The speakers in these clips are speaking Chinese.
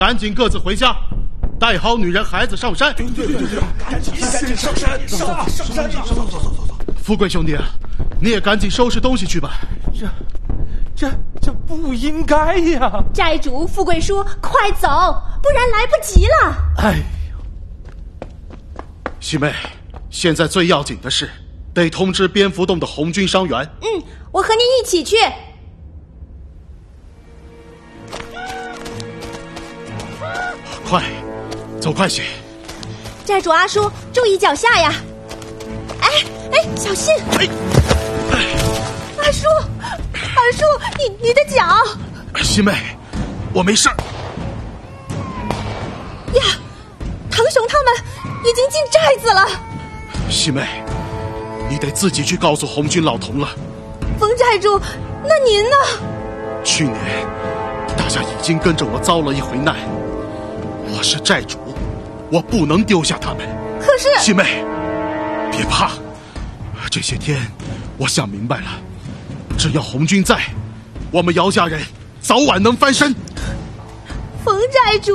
赶紧各自回家，带好女人孩子上山。 对，赶紧上山，上山！走。 富贵兄弟啊，你也赶紧收拾东西去吧。 这不应该呀！ 寨主富贵叔，快走，不然来不及了。 哎呦， 喜妹，现在最要紧的是得通知蝙蝠洞的红军伤员。 我和您一起去。 快，走快些！ 寨主阿叔，注意脚下呀！哎，小心！阿叔，你的脚！ 喜妹，我没事儿。 呀，堂兄他们已经进寨子了。 喜妹，你得自己去告诉红军老童了。 冯寨主，那您呢？ 去年大家已经跟着我遭了一回难，我是寨主，我不能丢下他们。 可是喜妹，别怕，这些天我想明白了，只要红军在，我们姚家人早晚能翻身。 冯寨主，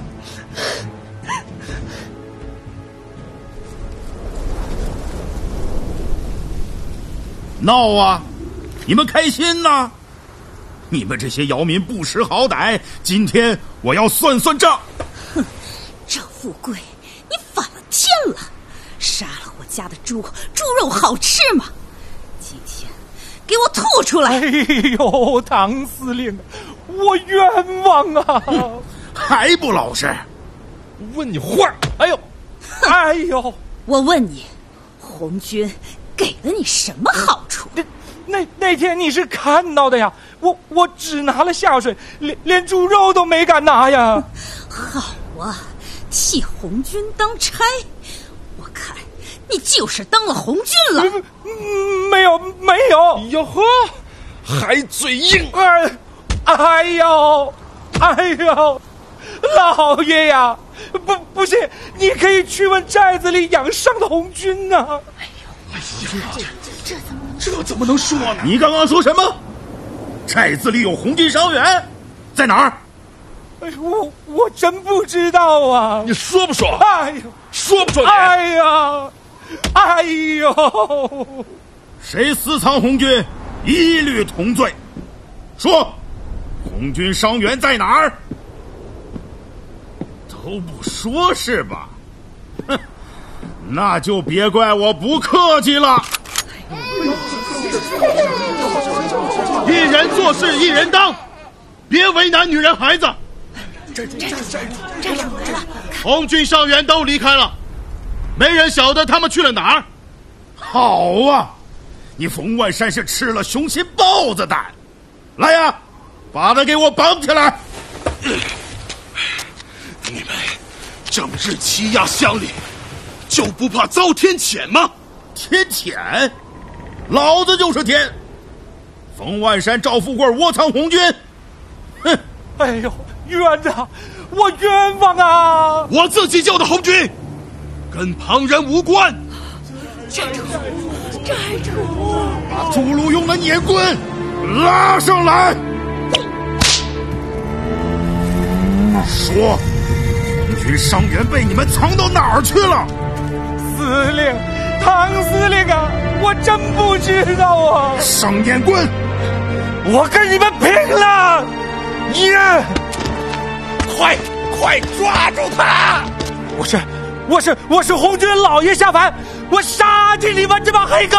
闹啊！你们开心呐！你们这些姚民不识好歹，今天我要算算账。 哼，赵富贵，你反了天了！杀了我家的猪肉好吃吗？今天给我吐出来！ 哎呦，唐司令，我冤枉啊！ 还不老实？ 问你话！哎呦！ 我问你，红军给了你什么好处？ 那天你是看到的呀，我只拿了下水，连猪肉都没敢拿呀。 好啊，替红军当差，我看你就是当了红军了。 没有。 哟呵，还嘴硬！ 哎呦，老爷呀，不信，你可以去问寨子里养伤的红军啊。 这怎么能说呢？ 你刚刚说什么？寨子里有红军伤员，在哪儿？ 哎呦，我真不知道啊！ 你说不说？ 哎呦， 说不说你？ 哎呦！ 谁私藏红军，一律同罪。说，红军伤员在哪儿？都不说是吧？哼，那就别怪我不客气了。 一人做事一人当，别为难女人孩子。 寨主来了！ 红军伤员都离开了，没人晓得他们去了哪儿。 好啊，你冯万山是吃了雄心豹子胆。来呀，把他给我绑起来！ 你们整日欺压乡里，就不怕遭天谴吗？ 天谴？老子就是天！冯万山、赵富贵窝藏红军，哼！ 哎呦，冤呐！我冤枉啊！ 我自己救的红军，跟旁人无关。 寨主， 把朱卢用的碾棍拉上来！说，红军伤员被你们藏到哪儿去了？ 司令，唐司令啊，我真不知道啊！ 上碾棍！ 我跟你们拼了！你人， 快抓住他！ 我是红军老爷下凡，我杀尽你们这帮黑狗！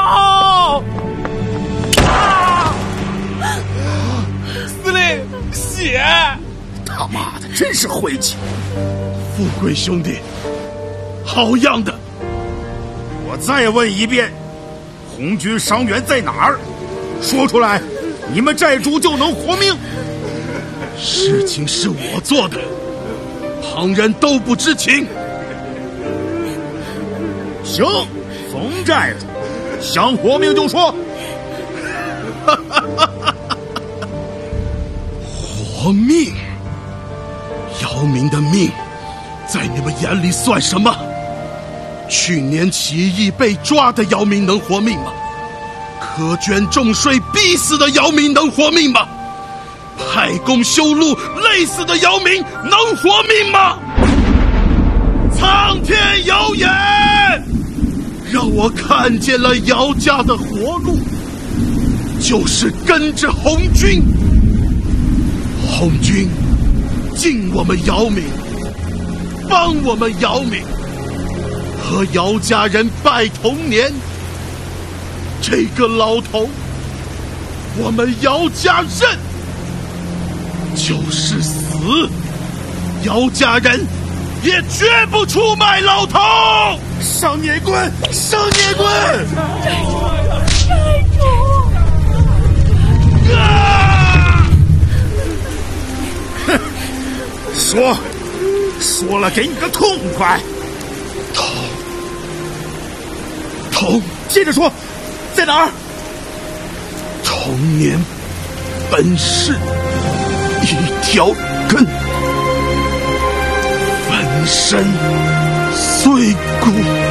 司令，血！ 他妈的，真是晦气！ 富贵兄弟，好样的！ 我再问一遍，红军伤员在哪儿？说出来，你们寨主就能活命。 事情是我做的，旁人都不知情。 行，冯寨主，想活命就说。 活命？姚民的命，在你们眼里算什么？去年起义被抓的姚民能活命吗？苛捐重税逼死的姚民能活命吗？ 派公修路，累死的姚明能活命吗？苍天有眼，让我看见了姚家的活路，就是跟着红军。红军敬我们姚明，帮我们姚明，和姚家人拜童年。这个老头，我们姚家认，就是死，姚家人也绝不出卖老头。 上孽棍，上孽棍！ 寨主！ 哼，说了，给你个痛快。 头， 接着说，在哪儿？ 童年本是一条根，粉身碎骨。